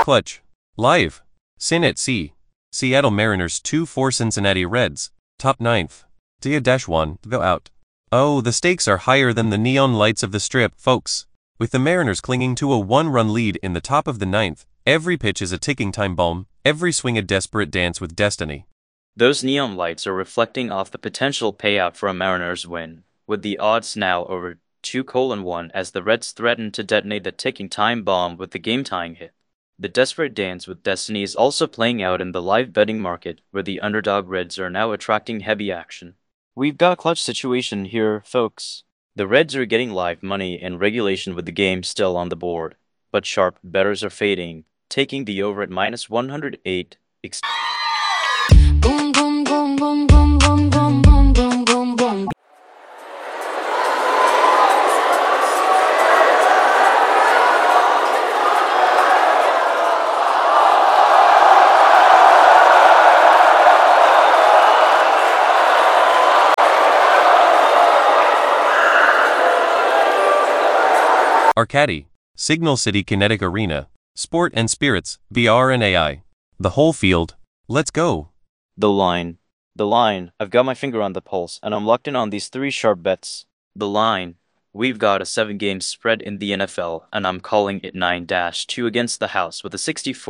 Clutch. Live. Sin at Sea. Seattle Mariners 2-4 Cincinnati Reds. Top 9th. Dia-1, go out. Oh, the stakes are higher than the neon lights of the strip, folks. With the Mariners clinging to a one-run lead in the top of the 9th, every pitch is a ticking time bomb, every swing a desperate dance with destiny. Those neon lights are reflecting off the potential payout for a Mariners win, with the odds now over 2:1 as the Reds threaten to detonate the ticking time bomb with the game-tying hit. The desperate dance with destiny is also playing out in the live betting market, where the underdog Reds are now attracting heavy action. We've got a clutch situation here, folks. The Reds are getting live money in regulation with the game still on the board, but sharp bettors are fading, taking the over at -108. Boom, boom, boom, boom, boom, boom, boom, boom, boom, boom, boom. Arcadi. Signal City Kinetic Arena. Sport and Spirits, VR and AI. The whole field. Let's go. The line. I've got my finger on the pulse, and I'm locked in on these 3 sharp bets. The line. We've got a 7-game spread in the NFL, and I'm calling it 9-2 against the house with a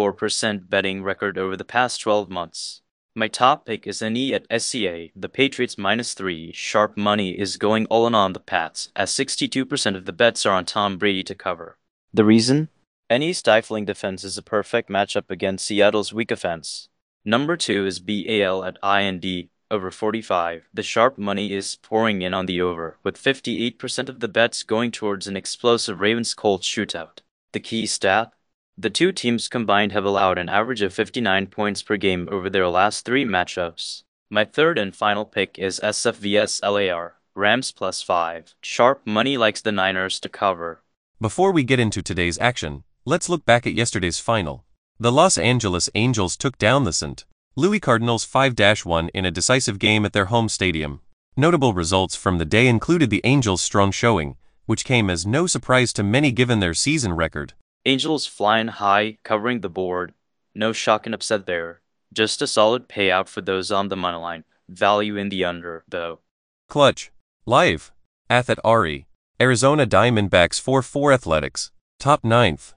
64% betting record over the past 12 months. My top pick is NE at SCA. The Patriots -3. Sharp money is going all in on the Pats, as 62% of the bets are on Tom Brady to cover. The reason? NE's stifling defense is a perfect matchup against Seattle's weak offense. Number 2 is BAL at IND, over 45. The sharp money is pouring in on the over, with 58% of the bets going towards an explosive Ravens-Colts shootout. The key stat? The two teams combined have allowed an average of 59 points per game over their last 3 matchups. My third and final pick is SF vs LAR, Rams +5. Sharp money likes the Niners to cover. Before we get into today's action, let's look back at yesterday's final. The Los Angeles Angels took down the St. Louis Cardinals 5-1 in a decisive game at their home stadium. Notable results from the day included the Angels' strong showing, which came as no surprise to many given their season record. Angels flying high, covering the board. No shock and upset there. Just a solid payout for those on the moneyline. Value in the under, though. Clutch. Live. Ath at Ari. Arizona Diamondbacks 4-4 Athletics. Top 9th.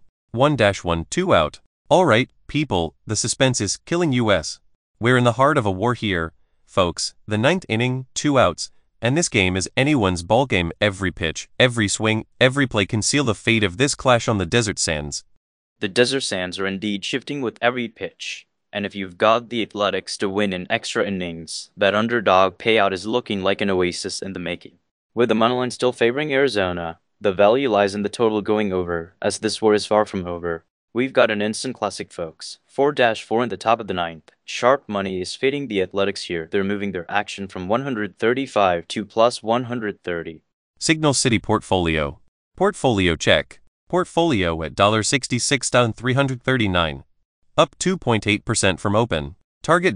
1-1 2 out. Alright, people, the suspense is killing us. We're in the heart of a war here, folks. The 9th inning, 2 outs, and this game is anyone's ballgame. Every pitch, every swing, every play can seal the fate of this clash on the desert sands. The desert sands are indeed shifting with every pitch, and if you've got the Athletics to win in extra innings, that underdog payout is looking like an oasis in the making. With the moneyline still favoring Arizona, the value lies in the total going over, as this war is far from over. We've got an instant classic, folks. 4-4 in the top of the 9th. Sharp money is fading the Athletics here. They're moving their action from 135 to +130. Signal City Portfolio. Portfolio check. Portfolio at $66,339. Up 2.8% from open. Target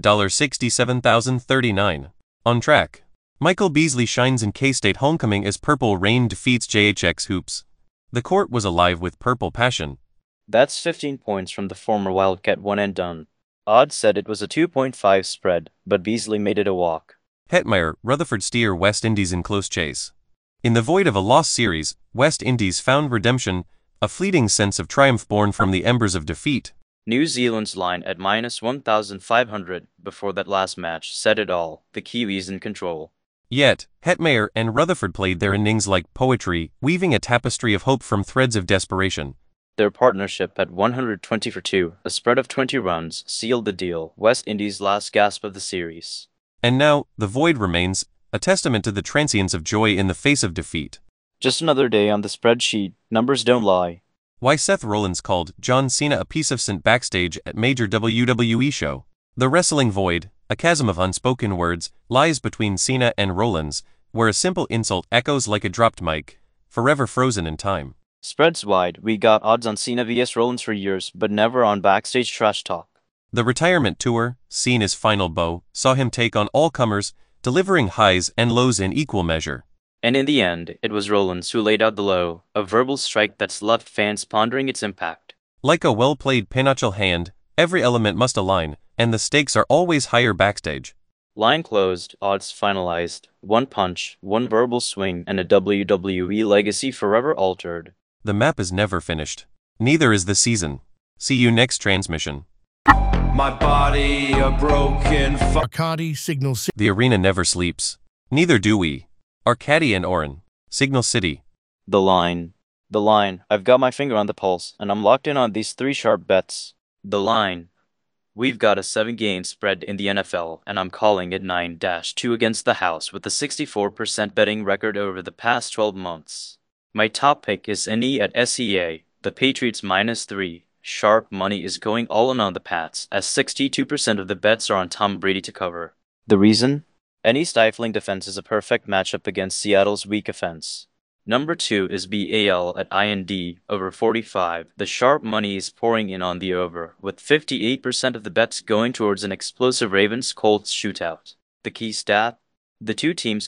$67,039. On track. Michael Beasley shines in K-State homecoming as Purple Rain defeats JHX Hoops. The court was alive with purple passion. That's 15 points from the former Wildcat one and done. Odds said it was a 2.5 spread, but Beasley made it a walk. Hetmeyer, Rutherford steer West Indies in close chase. In the void of a lost series, West Indies found redemption, a fleeting sense of triumph born from the embers of defeat. New Zealand's line at -1,500 before that last match said it all, the Kiwis in control. Yet, Hetmeyer and Rutherford played their innings like poetry, weaving a tapestry of hope from threads of desperation. Their partnership at 120 for 2, a spread of 20 runs, sealed the deal, West Indies' last gasp of the series. And now, the void remains, a testament to the transience of joy in the face of defeat. Just another day on the spreadsheet, numbers don't lie. Why Seth Rollins called John Cena a piece of scent backstage at major WWE show. The wrestling void, a chasm of unspoken words, lies between Cena and Rollins, where a simple insult echoes like a dropped mic, forever frozen in time. Spreads wide, we got odds on Cena vs Rollins for years, but never on backstage trash talk. The retirement tour, Cena's final bow, saw him take on all comers, delivering highs and lows in equal measure. And in the end, it was Rollins who laid out the low, a verbal strike that's left fans pondering its impact. Like a well-played pinochle hand, every element must align, and the stakes are always higher backstage. Line closed, odds finalized. One punch, one verbal swing, and a WWE legacy forever altered. The map is never finished. Neither is the season. See you next transmission. My body a broken Arcadi, Signal City. The arena never sleeps. Neither do we. Arcadi and Orin. Signal City. The line. The line. I've got my finger on the pulse, and I'm locked in on these 3 sharp bets. The line. We've got a 7-game spread in the NFL, and I'm calling it 9-2 against the house with a 64% betting record over the past 12 months. My top pick is NE at SEA, the Patriots -3. Sharp money is going all in on the Pats, as 62% of the bets are on Tom Brady to cover. The reason? Any stifling defense is a perfect matchup against Seattle's weak offense. Number 2 is BAL at IND, over 45. The sharp money is pouring in on the over, with 58% of the bets going towards an explosive Ravens-Colts shootout. The key stat? The two teams